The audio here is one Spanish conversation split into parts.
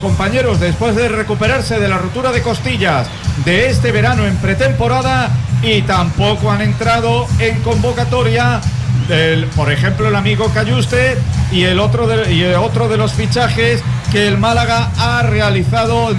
Compañeros, después de recuperarse de la rotura de costillas de este verano en pretemporada, y tampoco han entrado en convocatoria por ejemplo, el amigo Cayuste y otro de los fichajes que el Málaga ha realizado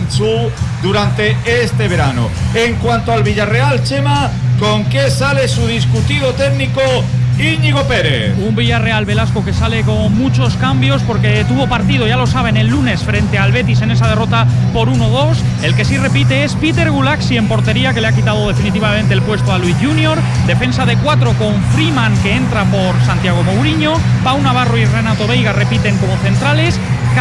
durante este verano. En cuanto al Villarreal, Chema, ¿con qué sale su discutido técnico Íñigo Pérez? Un Villarreal, Velasco, que sale con muchos cambios porque tuvo partido, ya lo saben, el lunes frente al Betis en esa derrota por 1-2. El que sí repite es Peter Gulaxi en portería, que le ha quitado definitivamente el puesto a Luis Junior. Defensa de 4 con Freeman, que entra por Santiago Mourinho. Pau Navarro y Renato Veiga repiten como centrales.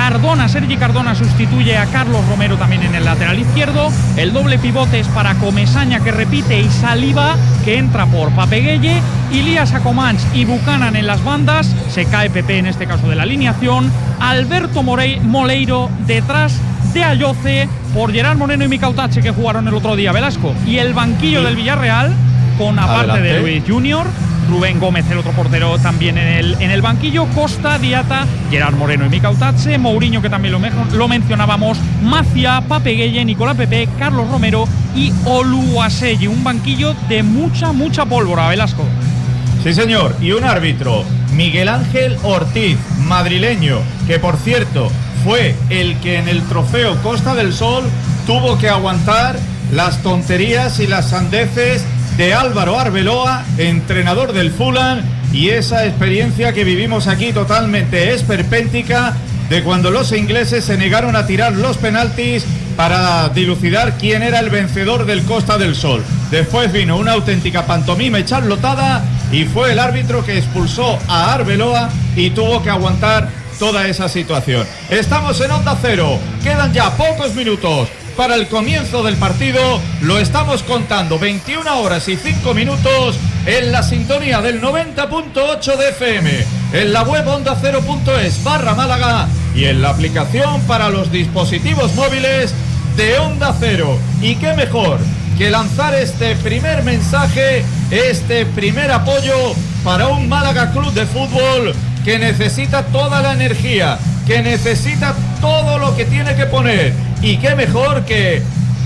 Sergi Cardona sustituye a Carlos Romero también en el lateral izquierdo. El doble pivote es para Comesaña, que repite, y Saliba, que entra por Papegueye. Ilías Acomans y Buchanan en las bandas. Se cae Pepe en este caso de la alineación. Alberto Moleiro detrás de Ayoce por Gerard Moreno y Mikau Tache, que jugaron el otro día, Velasco. Y el banquillo del Villarreal, con aparte de Luis Junior, Rubén Gómez, el otro portero, también en el banquillo, Costa, Diata, Gerard Moreno y Mikau Tache, Mourinho, que también lo mencionábamos, Macia, Papegueye, Nicolás Pepe, Carlos Romero y Oluwaseyi. Un banquillo de mucha pólvora, Velasco. Sí, señor, y un árbitro, Miguel Ángel Ortiz, madrileño, que por cierto fue el que en el trofeo Costa del Sol tuvo que aguantar las tonterías y las sandeces de Álvaro Arbeloa, entrenador del Fulham, y esa experiencia que vivimos aquí totalmente esperpéntica de cuando los ingleses se negaron a tirar los penaltis para dilucidar quién era el vencedor del Costa del Sol. Después vino una auténtica pantomima y charlotada, y fue el árbitro que expulsó a Arbeloa y tuvo que aguantar toda esa situación. Estamos en Onda Cero, quedan ya pocos minutos para el comienzo del partido. Lo estamos contando, 21 horas y 5 minutos en la sintonía del 90.8 de FM, en la web ondacero.es/Málaga y en la aplicación para los dispositivos móviles de Onda Cero. Y qué mejor que lanzar este primer mensaje, este primer apoyo para un Málaga Club de Fútbol que necesita toda la energía, que necesita todo lo que tiene que poner. Y qué mejor que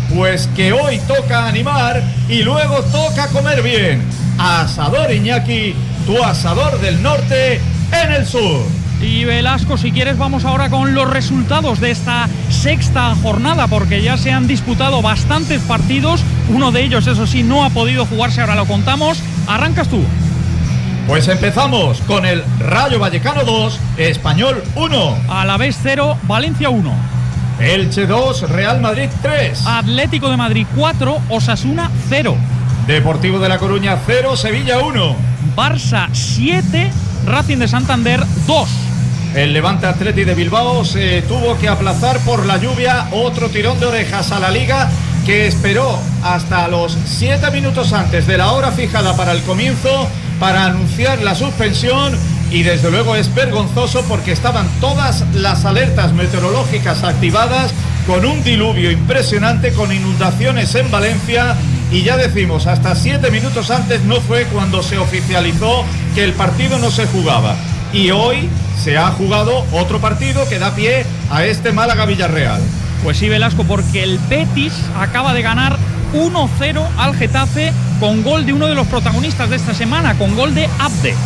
hoy toca animar y luego toca comer bien. Asador Iñaki, tu asador del norte en el sur. Y Velasco, si quieres, vamos ahora con los resultados de esta sexta jornada, porque ya se han disputado bastantes partidos. Uno de ellos, eso sí, no ha podido jugarse, ahora lo contamos. Arrancas tú. Pues empezamos con el Rayo Vallecano 2, Español 1. Alavés 0, Valencia 1. Elche 2, Real Madrid 3. Atlético de Madrid 4, Osasuna 0. Deportivo de La Coruña 0, Sevilla 1. Barça 7, Racing de Santander 2. El Levante Athletic de Bilbao se tuvo que aplazar por la lluvia. Otro tirón de orejas a la Liga, que esperó hasta los 7 minutos antes de la hora fijada para el comienzo para anunciar la suspensión. Y desde luego es vergonzoso porque estaban todas las alertas meteorológicas activadas, con un diluvio impresionante, con inundaciones en Valencia, y ya decimos, hasta 7 minutos antes no fue cuando se oficializó que el partido no se jugaba. Y hoy se ha jugado otro partido que da pie a este Málaga-Villarreal. Pues sí, Velasco, porque el Betis acaba de ganar 1-0 al Getafe con gol de uno de los protagonistas de esta semana, con gol de Abde.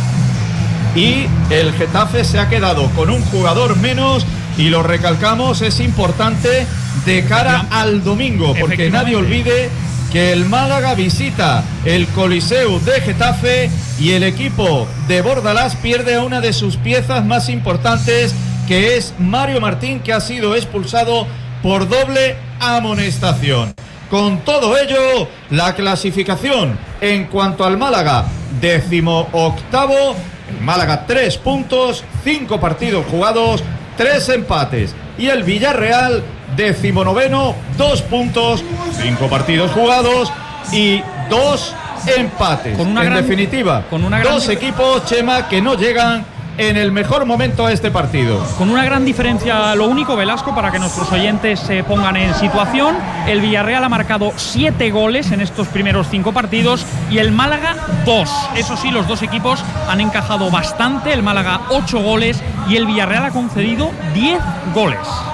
Y el Getafe se ha quedado con un jugador menos, y lo recalcamos, es importante de cara al domingo, porque nadie olvide que el Málaga visita el Coliseu de Getafe y el equipo de Bordalás pierde a una de sus piezas más importantes, que es Mario Martín, que ha sido expulsado por doble amonestación. Con todo ello, la clasificación en cuanto al Málaga, 18º, Málaga 3 puntos, 5 partidos jugados, 3 empates. Y el Villarreal, 19º, 2 puntos, 5 partidos jugados y 2 empates. Definitiva, dos equipos, Chema, que no llegan en el mejor momento a este partido. Con una gran diferencia, lo único, Velasco, para que nuestros oyentes se pongan en situación: el Villarreal ha marcado 7 goles en estos primeros 5 partidos y el Málaga 2. Eso sí, los dos equipos han encajado bastante, el Málaga 8 goles y el Villarreal ha concedido 10 goles.